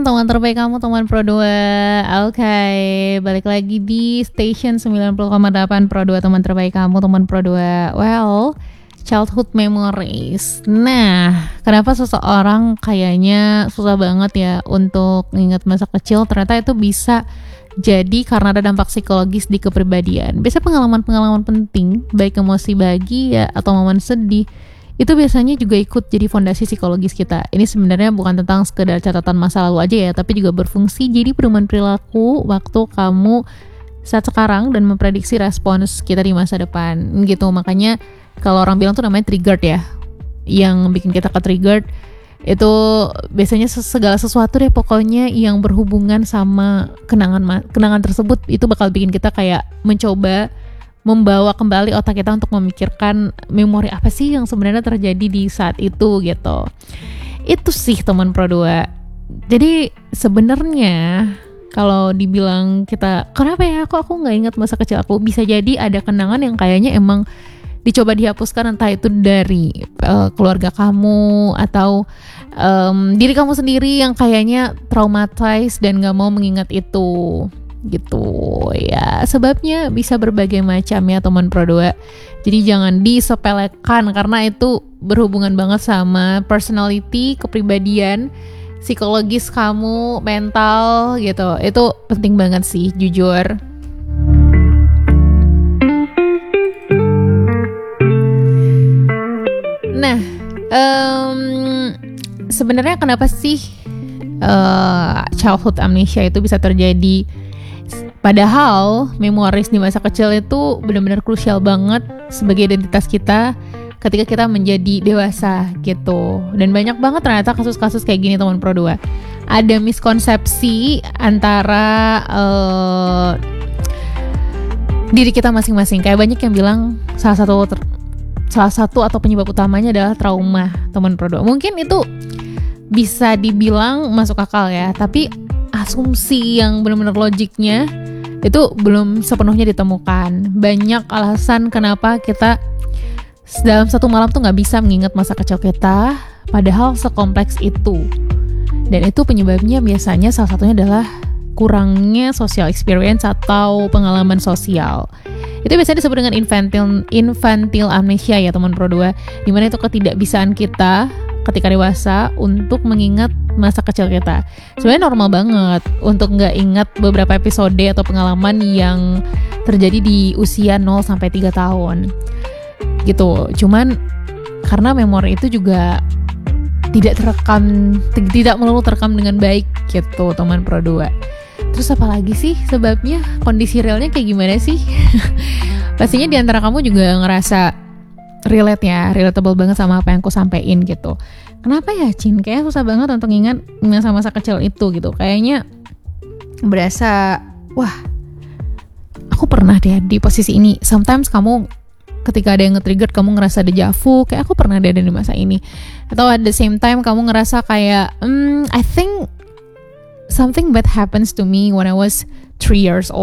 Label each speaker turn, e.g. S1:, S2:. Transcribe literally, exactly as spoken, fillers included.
S1: teman terbaik kamu, teman Pro dua. Oke, okay, balik lagi di station sembilan puluh koma delapan Pro dua, teman terbaik kamu, teman Pro dua. Well, childhood memories. Nah, kenapa seseorang kayaknya susah banget ya untuk mengingat masa kecil? Ternyata itu bisa jadi karena ada dampak psikologis di kepribadian. Biasanya pengalaman-pengalaman penting, baik emosi bahagia atau momen sedih, itu biasanya juga ikut jadi fondasi psikologis kita. Ini sebenarnya bukan tentang sekedar catatan masa lalu aja ya, tapi juga berfungsi jadi pedoman perilaku waktu kamu saat sekarang dan memprediksi respons kita di masa depan gitu. Makanya kalau orang bilang tuh namanya triggered ya, yang bikin kita ke-triggered itu biasanya segala sesuatu deh pokoknya yang berhubungan sama kenangan kenangan tersebut itu bakal bikin kita kayak mencoba membawa kembali otak kita untuk memikirkan memori apa sih yang sebenarnya terjadi di saat itu gitu. Itu sih teman Pro dua. Jadi sebenarnya kalau dibilang kita kenapa ya kok aku nggak ingat masa kecil aku, bisa jadi ada kenangan yang kayaknya emang dicoba dihapuskan, entah itu dari uh, keluarga kamu atau um, diri kamu sendiri yang kayaknya traumatized dan nggak mau mengingat itu gitu ya. Sebabnya bisa berbagai macam ya teman Pro dua. Jadi jangan disepelekan karena itu berhubungan banget sama personality, kepribadian, psikologis kamu, mental gitu. Itu penting banget sih jujur. Nah, um, sebenarnya kenapa sih uh, childhood amnesia itu bisa terjadi? Padahal memoris di masa kecil itu benar-benar krusial banget sebagai identitas kita ketika kita menjadi dewasa gitu. Dan banyak banget ternyata kasus-kasus kayak gini teman Pro dua. Ada miskonsepsi antara uh, diri kita masing-masing. Kayak banyak yang bilang salah satu ter- salah satu atau penyebab utamanya adalah trauma teman Pro dua. Mungkin itu bisa dibilang masuk akal ya, tapi asumsi yang benar-benar logiknya itu belum sepenuhnya ditemukan. Banyak alasan kenapa kita dalam satu malam tuh gak bisa mengingat masa kecil kita, padahal sekompleks itu. Dan itu penyebabnya biasanya salah satunya adalah kurangnya social experience atau pengalaman sosial. Itu biasanya disebut dengan infantile, infantile amnesia ya teman Pro dua, dimana itu ketidakbisaan kita ketika dewasa untuk mengingat masa kecil kita. Sebenarnya normal banget untuk nggak ingat beberapa episode atau pengalaman yang terjadi di usia nol sampai tiga tahun gitu. Cuman karena memori itu juga tidak terekam, t- tidak melulu terekam dengan baik gitu teman Pro dua. Terus apa lagi sih sebabnya? Kondisi realnya kayak gimana sih? Pastinya di antara kamu juga ngerasa relate ya, relatable banget sama apa yang aku sampein gitu. Kenapa ya Cin? Kayaknya susah banget untuk ingat masa-masa kecil itu gitu. Kayaknya berasa, wah, aku pernah deh di posisi ini. Sometimes kamu ketika ada yang nge-trigger kamu ngerasa deja vu, kayak aku pernah deh ada di masa ini. Atau at the same time kamu ngerasa kayak, hmm, I think something bad happens to me when I was three years old.